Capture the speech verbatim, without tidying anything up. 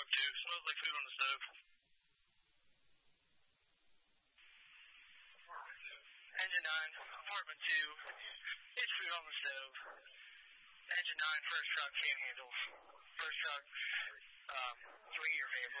truck too. Smells like food on the stove. Engine nine, apartment two. It's food on the stove. Engine nine, first truck, panhandle. First truck, um, you eat your family.